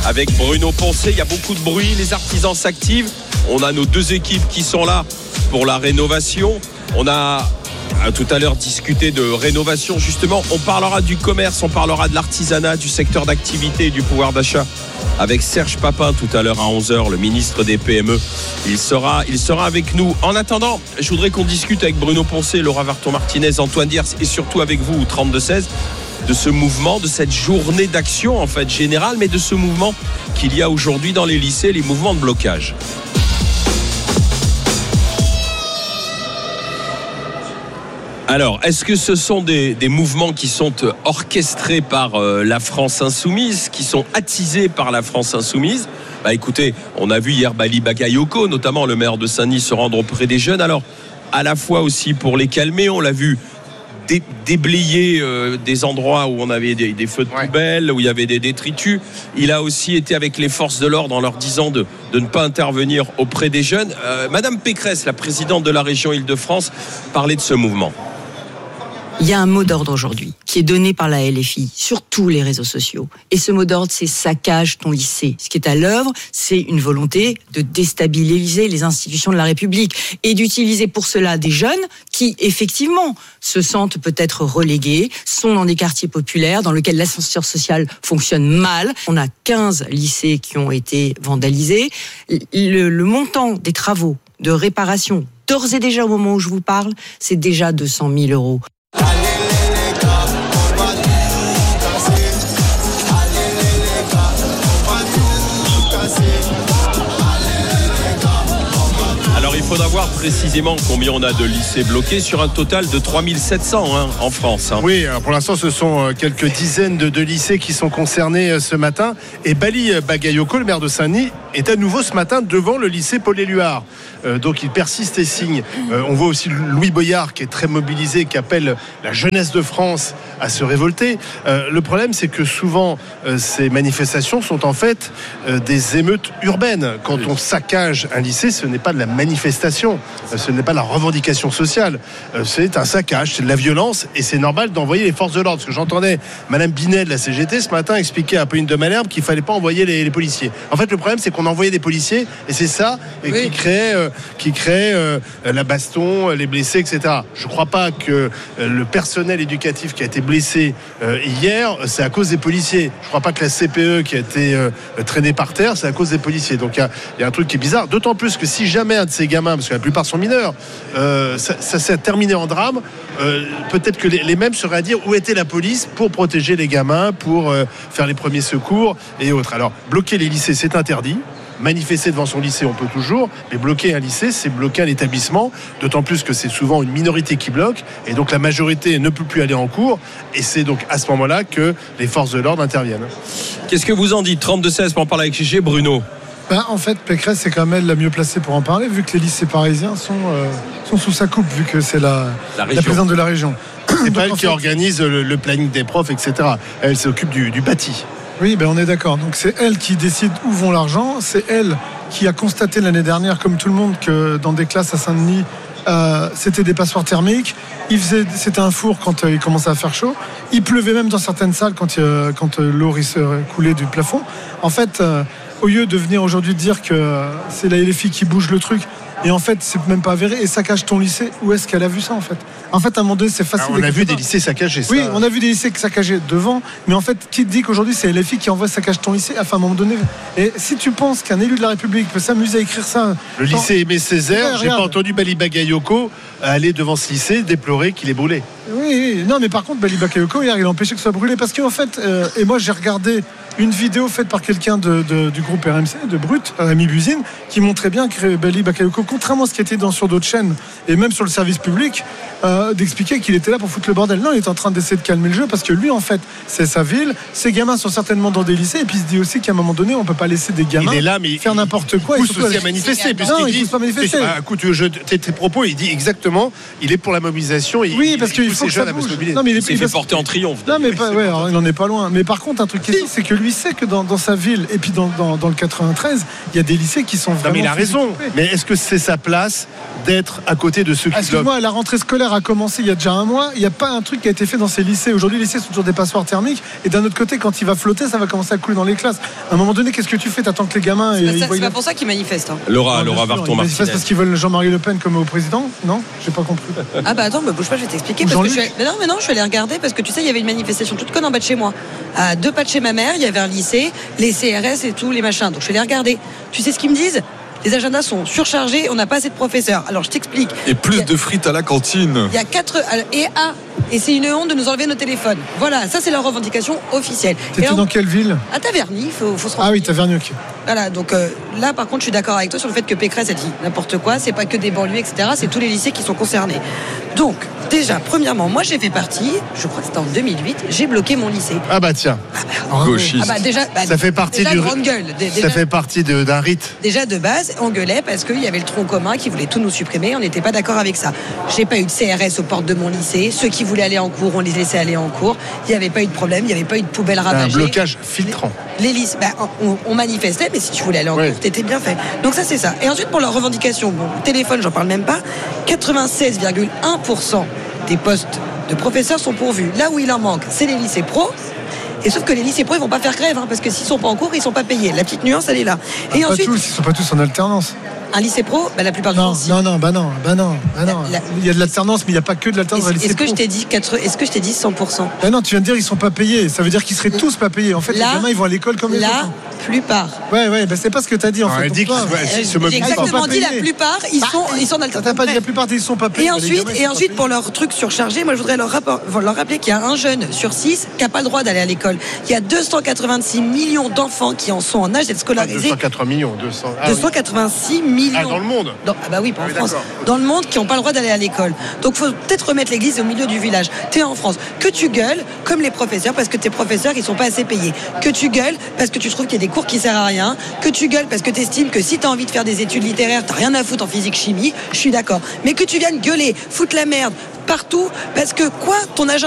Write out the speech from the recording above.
avec Bruno Poncet. Il y a beaucoup de bruit, les artisans s'activent. On a nos deux équipes qui sont là pour la rénovation. On a tout à l'heure discuté de rénovation justement. On parlera du commerce, on parlera de l'artisanat, du secteur d'activité et du pouvoir d'achat avec Serge Papin tout à l'heure à 11h, le ministre des PME. Il sera avec nous. En attendant, je voudrais qu'on discute avec Bruno Poncet, Laura Varton-Martinez, Antoine Diers et surtout avec vous, 32-16, de ce mouvement, de cette journée d'action en fait générale, mais de ce mouvement qu'il y a aujourd'hui dans les lycées, les mouvements de blocage. Alors, est-ce que ce sont des mouvements qui sont orchestrés par la France Insoumise, qui sont attisés par la France Insoumise ? Écoutez, on a vu hier Bali Bakayoko, notamment le maire de Saint-Denis, se rendre auprès des jeunes. Alors, à la fois aussi pour les calmer, on l'a vu déblayer des endroits où on avait des feux de poubelle, où il y avait des détritus. Il a aussi été avec les forces de l'ordre en leur disant de ne pas intervenir auprès des jeunes. Madame Pécresse, la présidente de la région Île-de-France, parlait de ce mouvement. Il y a un mot d'ordre aujourd'hui qui est donné par la LFI sur tous les réseaux sociaux. Et ce mot d'ordre, c'est saccage ton lycée. Ce qui est à l'œuvre, c'est une volonté de déstabiliser les institutions de la République et d'utiliser pour cela des jeunes qui, effectivement, se sentent peut-être relégués, sont dans des quartiers populaires dans lesquels l'ascenseur social fonctionne mal. On a 15 lycées qui ont été vandalisés. Le montant des travaux de réparation, d'ores et déjà au moment où je vous parle, c'est déjà 200 000 euros. Alors il faudra voir précisément combien on a de lycées bloqués sur un total de 3700 en France. Oui, alors pour l'instant ce sont quelques dizaines de lycées qui sont concernés ce matin. Et Bali Bagayoko, le maire de Saint-Denis, est à nouveau ce matin devant le lycée Paul-Éluard. Donc il persiste et signe. On voit aussi Louis Boyard qui est très mobilisé, qui appelle la jeunesse de France à se révolter. Le problème, c'est que souvent ces manifestations sont en fait des émeutes urbaines. Quand on saccage un lycée, ce n'est pas de la manifestation, ce n'est pas la revendication sociale, c'est un saccage, c'est de la violence et c'est normal d'envoyer les forces de l'ordre. Parce que j'entendais Madame Binet de la CGT ce matin expliquer à Pauline de Malherbe qu'il ne fallait pas envoyer les policiers. En fait, le problème, c'est qu'on envoyait des policiers et c'est ça qui crée la baston, les blessés, etc. Je ne crois pas que le personnel éducatif qui a été blessé hier, c'est à cause des policiers. Je ne crois pas que la CPE qui a été traînée par terre, c'est à cause des policiers. Donc il y a un truc qui est bizarre. D'autant plus que si jamais un de ces gamins, parce que la plupart sont mineurs, ça s'est terminé en drame, peut-être que les mêmes seraient à dire où était la police pour protéger les gamins, pour faire les premiers secours et autres. Alors bloquer les lycées, c'est interdit. Manifester devant son lycée, on peut toujours, mais bloquer un lycée, c'est bloquer un établissement, d'autant plus que c'est souvent une minorité qui bloque, et donc la majorité ne peut plus aller en cours, et c'est donc à ce moment-là que les forces de l'ordre interviennent. Qu'est-ce que vous en dites ? 32-16 pour en parler avec Gégé, Bruno. En fait, Pécresse, c'est quand même elle la mieux placée pour en parler, vu que les lycées parisiens sont sous sa coupe, vu que c'est la présidente de la région. C'est pas elle qui organise le planning des profs, etc. Elle s'occupe du bâti. Oui, on est d'accord. Donc c'est elle qui décide où vont l'argent. C'est elle qui a constaté l'année dernière, comme tout le monde, que dans des classes à Saint-Denis, c'était des passoires thermiques. C'était un four quand il commençait à faire chaud. Il pleuvait même dans certaines salles quand l'eau coulait du plafond. En fait, au lieu de venir aujourd'hui dire que c'est la LFI qui bouge le truc, et en fait, c'est même pas avéré. Et saccage ton lycée, où est-ce qu'elle a vu ça en fait ? En fait, à un moment donné, c'est facile. Alors, on a vu des lycées saccagés. Oui, on a vu des lycées saccagés devant. Mais en fait, qui te dit qu'aujourd'hui, c'est LFI qui envoie saccage ton lycée ? Enfin, à un moment donné. Et si tu penses qu'un élu de la République peut s'amuser à écrire ça. Le lycée Aimé Césaire, j'ai pas entendu Bali Bagayoko aller devant ce lycée déplorer qu'il est brûlé. Oui. Non, mais par contre, Bali Bagayoko, hier, il a empêché que ce soit brûlé. Parce qu'en fait, et moi, j'ai regardé une vidéo faite par quelqu'un du groupe RMC, de Brut, Rémi Buzine, qui montrait bien que Bali Bakayoko, contrairement à ce qui était sur d'autres chaînes et même sur le service public, d'expliquer qu'il était là pour foutre le bordel. Non, il est en train d'essayer de calmer le jeu parce que lui, en fait, c'est sa ville. Ses gamins sont certainement dans des lycées et puis il se dit aussi qu'à un moment donné, on peut pas laisser des gamins faire n'importe quoi. Il pousse aussi à manifester. Non, il pousse pas à manifester. Écoute, tes propos, il dit exactement, il est pour la mobilisation. Oui, parce qu'il faut que ça bouge. Non, mais il s'est fait porter en triomphe. Non, mais il en est pas loin. Mais par contre, un truc qui est sûr, c'est que lui, lui sait que dans sa ville et puis dans le 93, il y a des lycées qui sont vraiment. Non, mais il a raison. Mais est-ce que c'est sa place d'être à côté de ceux qui Excuse-moi, la rentrée scolaire a commencé il y a déjà un mois. Il n'y a pas un truc qui a été fait dans ces lycées. Aujourd'hui, les lycées sont toujours des passoires thermiques. Et d'un autre côté, quand il va flotter, ça va commencer à couler dans les classes. À un moment donné, qu'est-ce que tu fais? T'attends que les gamins. C'est pas pour ça qu'ils manifestent. Hein. Laura Ils Varton-Martinez. manifestent parce qu'ils veulent Jean-Marie Le Pen comme au président? Non, j'ai pas compris. Ah bah attends, bouge pas, je vais t'expliquer. Parce que mais non, je suis allé regarder parce que tu sais, il y avait une manifestation toute conne en bas de chez moi. À 2 pas de chez ma mère, il y avait un lycée, les CRS et tout, les machins. Donc je suis allé regarder. Tu sais ce qu'ils me disent? Les agendas sont surchargés, on n'a pas assez de professeurs. Alors je t'explique. Et plus de frites à la cantine. Il y a 4 et c'est une honte de nous enlever nos téléphones. Voilà, ça c'est leur revendication officielle. T'étais dans quelle ville? À Taverny, faut se rendre. Ah oui, Taverny, ok. Voilà, donc là par contre je suis d'accord avec toi sur le fait que Pécresse a dit n'importe quoi, c'est pas que des banlieues, etc. C'est tous les lycées qui sont concernés. Donc déjà, premièrement, moi j'ai fait partie, je crois que c'était en 2008, j'ai bloqué mon lycée. Ah bah tiens. Gauchiste. Ah bah déjà, ça fait partie déjà du grande gueule. Ça fait partie d'un rite. Déjà de base, on gueulait parce qu'il y avait le tronc commun qui voulait tout nous supprimer. On n'était pas d'accord avec ça. J'ai pas eu de CRS aux portes de mon lycée. Ceux qui voulaient aller en cours, on les laissait aller en cours. Il n'y avait pas eu de problème. Il n'y avait pas eu de poubelle ravagée. Un blocage filtrant. Les lycées, on manifestait, mais si tu voulais aller en cours, t'étais bien fait. Donc ça, c'est ça. Et ensuite, pour leur revendication, téléphone, j'en parle même pas. 96,1% des postes de professeurs sont pourvus. Là où il en manque, c'est les lycées pro. Et sauf que les lycées pro, ils vont pas faire grève, parce que s'ils sont pas en cours, ils sont pas payés. La petite nuance, elle est là. Et pas ensuite, tous, ils sont pas tous en alternance. un lycée pro, la plupart du temps. Non. Il y a de l'alternance, mais il n'y a pas que de l'alternance dans les lycées pro. Est-ce que je t'ai dit 100%? Ben non, tu viens de dire ils sont pas payés. Ça veut dire qu'ils seraient tous pas payés. En fait, les gamins, ils vont à l'école comme les autres. La plupart. Ouais, ben c'est pas ce que t'as dit en fait. Elle dit J'ai exactement dit la plupart, ils sont en alternance. T'as pas dit la plupart, ils sont pas payés. Et ensuite, pour leur truc surchargé, moi je voudrais leur rappeler qu'il y a un jeune sur 6 qui n'a pas le droit d'aller à l'école. Il y a 286 millions d'enfants qui en sont en âge d'être scolarisés. 280 millions, 286 millions. Ah, dans le monde. Ah bah oui, pas en France. Dans le monde, qui n'ont pas le droit d'aller à l'école. Donc faut peut-être remettre l'église au milieu du village. T'es en France, que tu gueules comme les professeurs parce que tes professeurs ils sont pas assez payés. Que tu gueules parce que tu trouves qu'il y a des cours qui servent à rien. Que tu gueules parce que tu estimes que si t'as envie de faire des études littéraires, t'as rien à foutre en physique chimie. Je suis d'accord. Mais que tu viennes gueuler, foutre la merde partout parce que ton agenda